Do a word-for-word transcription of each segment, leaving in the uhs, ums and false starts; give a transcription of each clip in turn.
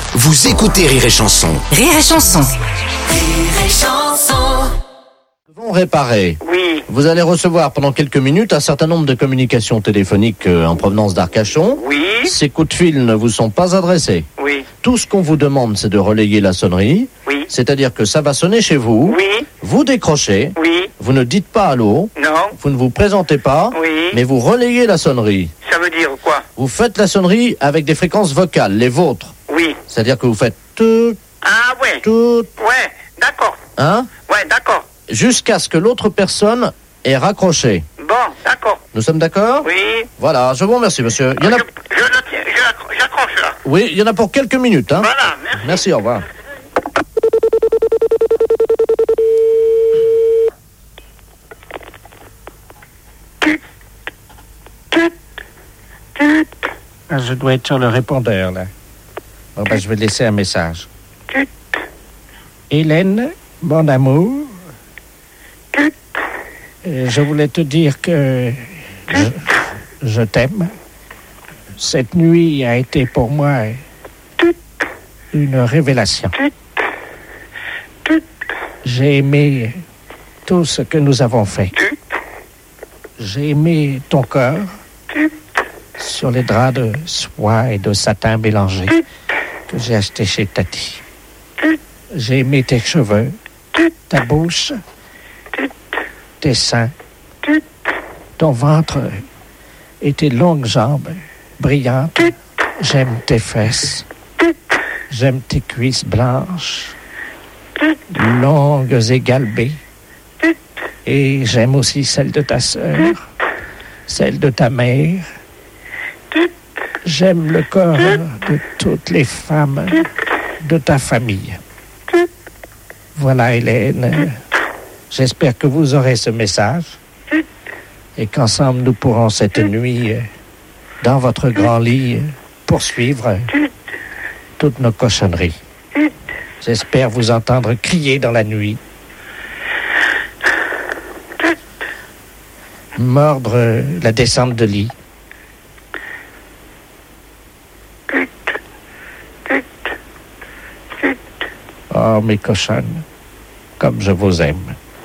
Vous écoutez Rire et Chanson. Rire et Chanson. Rire et Chanson. Nous devons réparer. Oui, Vous allez recevoir pendant quelques minutes un certain nombre de communications téléphoniques euh, en provenance d'Arcachon. oui, Ces coups de fil ne vous sont pas adressés. oui, Tout ce qu'on vous demande, c'est de relayer la sonnerie. oui, C'est-à-dire que ça va sonner chez vous. oui, Vous décrochez. oui, Vous ne dites pas allô. non, Vous ne vous présentez pas. oui. Mais vous relayez la sonnerie. Ça veut dire quoi? Vous faites la sonnerie avec des fréquences vocales, les vôtres. Oui. C'est-à-dire que vous faites tout, Ah ouais, tout, ouais, d'accord, hein, ouais, d'accord. jusqu'à ce que l'autre personne ait raccroché. Bon, d'accord, Nous sommes d'accord? oui. Voilà, je vous remercie, monsieur. Il y en a... Je, je le tiens, je l'accro- j'accroche là. Oui, il y en a pour quelques minutes, hein. Voilà, merci. Merci, au revoir. Ah, je dois être sur le répondeur, là. Bon, ben, je vais laisser un message. Hélène, mon amour, euh, je voulais te dire que je, je t'aime. Cette nuit a été pour moi une révélation. J'ai aimé tout ce que nous avons fait. J'ai aimé ton corps sur les draps de soie et de satin mélangés que j'ai achetés chez Tati. J'ai aimé tes cheveux, ta bouche, tes seins, ton ventre et tes longues jambes brillantes. J'aime tes fesses. J'aime tes cuisses blanches, longues et galbées. Et j'aime aussi celle de ta sœur, celle de ta mère. J'aime le corps de toutes les femmes de ta famille. Voilà, Hélène. J'espère que vous aurez ce message et qu'ensemble nous pourrons cette nuit, dans votre grand lit, poursuivre toutes nos cochonneries. J'espère vous entendre crier dans la nuit, mordre la descente de lit. Oh, mes cochonnes, comme je vous aime.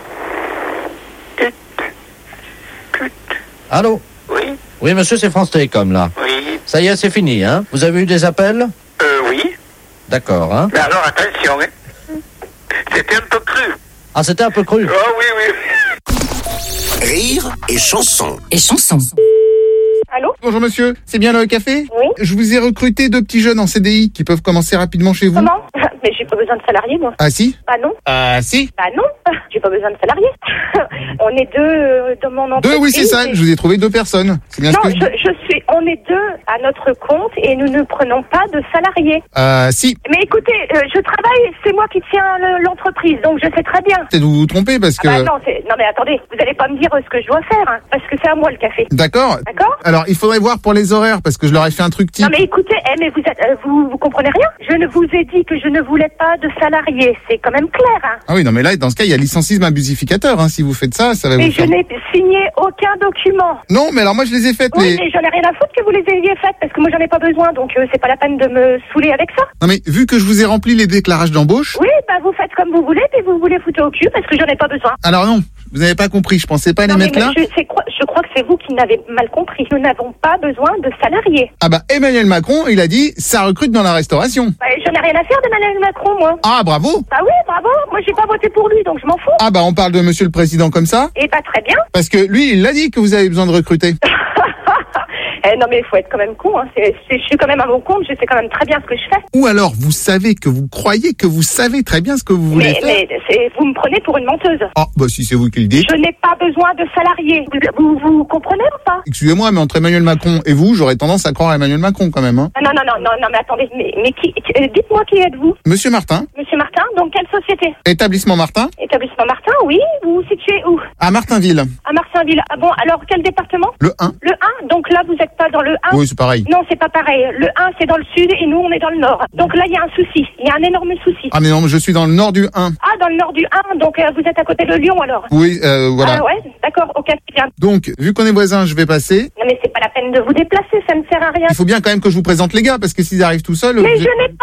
Allô? Oui, Oui, monsieur, c'est France Télécom, là. oui, Ça y est, c'est fini, hein. Vous avez eu des appels? euh, oui. D'accord, hein. Mais alors, attention, hein. C'était un peu cru. Ah, c'était un peu cru. Oh oui, oui. Rire et Chanson. Et Chanson. Allô? Bonjour monsieur, c'est bien le café? Oui. Je vous ai recruté deux petits jeunes en C D I qui peuvent commencer rapidement chez vous. Comment? Mais j'ai pas besoin de salariés, moi. Ah si? Bah non. Ah si? Bah non. J'ai pas besoin de salariés. On est deux euh, dans mon entreprise. Deux, oui c'est ça, et- je vous ai trouvé deux personnes. C'est bien Non, ce que je je, dis. je suis. On est deux à notre compte et nous ne prenons pas de salariés. Ah si, Mais écoutez, euh, je travaille, c'est moi qui tiens le- l'entreprise, donc je sais très bien. c'est de vous vous tromper parce que... Ah bah non, c'est- non mais attendez, vous allez pas me dire euh, ce que je dois faire, hein, parce que c'est à moi le café. D'accord. D'accord? Alors il faudrait voir pour les horaires parce que je leur ai fait un truc type. Non mais écoutez, eh, mais vous, êtes, euh, vous vous comprenez rien? Je ne vous ai dit que je ne voulais pas de salariés, c'est quand même clair. Hein. Ah oui, non mais là dans ce cas il y a licencisme abusificateur. Hein. Si vous faites ça, ça va Mais vous je faire... n'ai signé aucun document. Non mais alors moi je les ai faites Oui, les... mais j'en ai rien à foutre que vous les ayez faites, parce que moi j'en ai pas besoin, donc euh, c'est pas la peine de me saouler avec ça. Non mais vu que je vous ai rempli les déclarages d'embauche... Oui, bah vous faites comme vous voulez, puis vous vous les foutez au cul, parce que j'en ai pas besoin. Alors non, vous n'avez pas compris, je pensais pas les Non, mais mettre là. je, c'est quoi- je crois que c'est vous qui n'avez mal compris. Nous n'avons pas besoin de salariés. Ah bah Emmanuel Macron, il a dit ça recrute dans la restauration. Bah, j'en ai rien à faire d'Emmanuel Macron, moi. Ah bravo. Bah oui, bravo. Moi j'ai pas voté pour lui, donc je m'en fous. Ah bah on parle de monsieur le président comme ça Et pas très bien. parce que lui il l'a dit que vous avez besoin de recruter. Eh, non mais il faut être quand même con. Hein. C'est, c'est, je suis quand même à mon compte, je sais quand même très bien ce que je fais. Ou alors vous savez que vous croyez que vous savez très bien ce que vous voulez Mais, faire. mais c'est, vous me prenez pour une menteuse. Ah bah si c'est vous qui le dites. Je n'ai pas besoin de salariés. Vous, vous, vous comprenez ou pas? Excusez-moi mais entre Emmanuel Macron et vous, j'aurais tendance à croire à Emmanuel Macron quand même. Hein. Non, non, non, non, non, mais attendez, mais, mais qui, qui- euh, dites-moi qui êtes-vous? Monsieur Martin, Monsieur Martin, donc quelle société? établissement Martin, Établissement Martin, oui. Vous vous situez où? à Martinville, À Marcinville. Ah bon, alors quel département? le un. Le un, donc là vous n'êtes pas dans le un? Oui c'est pareil. Non, c'est pas pareil. Le un c'est dans le sud et nous on est dans le nord. Donc là il y a un souci, il y a un énorme souci. Ah mais non, je suis dans le nord du un. Ah, dans le nord du un, donc euh, vous êtes à côté de Lyon alors? Oui, euh, voilà. Ah ouais, d'accord, ok, c'est bien. Donc, vu qu'on est voisins, je vais passer. Non mais c'est pas la peine de vous déplacer, ça ne sert à rien. Il faut bien quand même que je vous présente les gars, parce que s'ils arrivent tout seuls... Mais vous- je n'ai pas